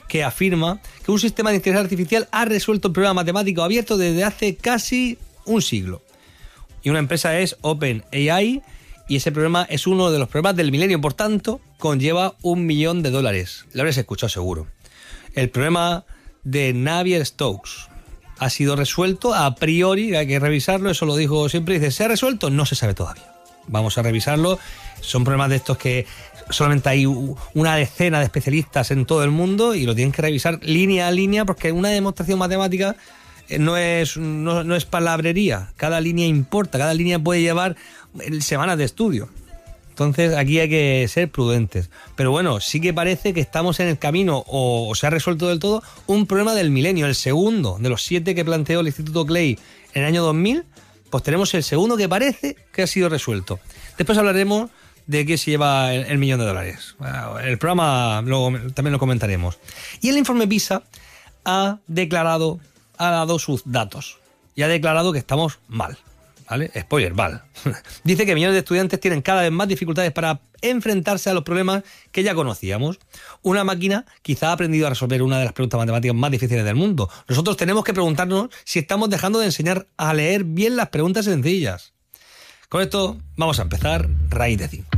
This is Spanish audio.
que afirma que un sistema de inteligencia artificial ha resuelto un problema matemático abierto desde hace casi un siglo. Y una empresa es OpenAI, y ese problema es uno de los problemas del milenio, por tanto, conlleva $1 millón. Lo habréis escuchado seguro. El problema de Navier-Stokes ha sido resuelto a priori, hay que revisarlo, eso lo dijo siempre, dice, ¿se ha resuelto? No se sabe todavía. Vamos a revisarlo. Son problemas de estos que solamente hay una decena de especialistas en todo el mundo y lo tienen que revisar línea a línea, porque una demostración matemática no es palabrería. Cada línea importa, cada línea puede llevar semanas de estudio. Entonces aquí hay que ser prudentes. Pero bueno, sí que parece que estamos en el camino, o se ha resuelto del todo, un problema del milenio, el segundo de los 7 que planteó el Instituto Clay en el año 2000, pues tenemos el segundo que parece que ha sido resuelto. Después hablaremos de qué se lleva el $1 millón. El programa también lo comentaremos. Y el informe PISA ha dado sus datos y ha declarado que estamos mal. ¿Vale? Spoiler, mal. Dice que millones de estudiantes tienen cada vez más dificultades para enfrentarse a los problemas que ya conocíamos. Una máquina quizá ha aprendido a resolver una de las preguntas matemáticas más difíciles del mundo. Nosotros tenemos que preguntarnos si estamos dejando de enseñar a leer bien las preguntas sencillas. Con esto vamos a empezar Raíz de 5.